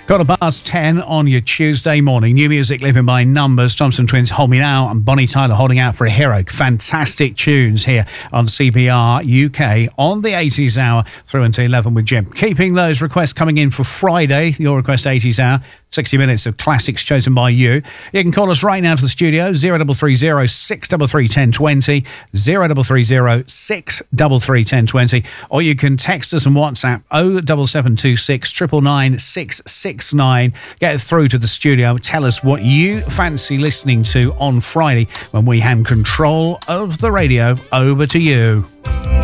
Got a buzz 10 on your Tuesday morning. New music, Living by Numbers. Thompson Twins, Hold Me Now, and Bonnie Tyler, Holding Out for a Hero. Fantastic tunes here on CBR UK on the 80s hour through until 11 with Jim. Keeping those requests coming in for Friday, your request 80s hour. 60 minutes of classics chosen by you. You can call us right now to the studio, 0330 633 1020, 0330 633 1020, or you can text us on WhatsApp 07726 999 669. Get through to the studio. Tell us what you fancy listening to on Friday when we hand control of the radio over to you.